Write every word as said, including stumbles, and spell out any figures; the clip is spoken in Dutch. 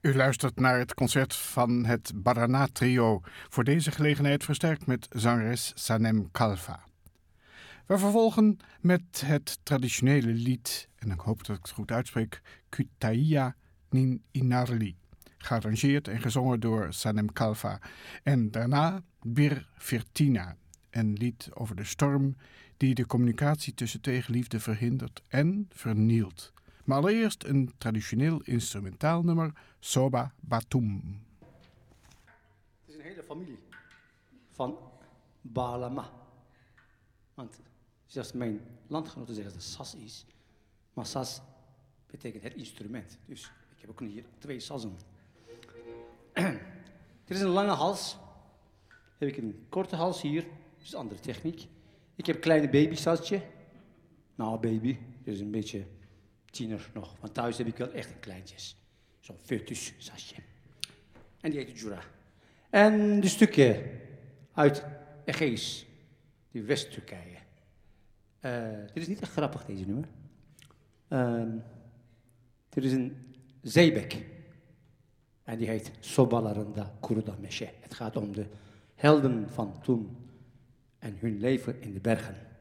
U luistert naar het concert van het Barana Trio, voor deze gelegenheid versterkt met zangeres Sanem Kalfa. We vervolgen met het traditionele lied, en ik hoop dat ik het goed uitspreek, Kütahya Nin Inarli, gearrangeerd en gezongen door Sanem Kalfa. En daarna Bir Firtina, een lied over de storm die de communicatie tussen twee geliefden verhindert en vernielt. Maar allereerst een traditioneel instrumentaal nummer, Soba Batum. Het is een hele familie van Balama. Want zelfs mijn landgenoten zeggen dat het sas is. Maar sas betekent het instrument. Dus ik heb ook hier twee sassen. Dit is een lange hals. Heb ik een korte hals hier. Dat is een andere techniek. Ik heb een kleine babysasje. Nou, baby. Dat is een beetje tiener nog. Want thuis heb ik wel echt een kleintjes. Zo'n foetus sasje. En die heet Jura. En de stukken uit Egees, die West-Turkije. Uh, dit is niet echt grappig, deze nummer. Uh, dit is een zeebek. En die heet Sobalarında Kuruda Meşe. Het gaat om de helden van toen en hun leven in de bergen.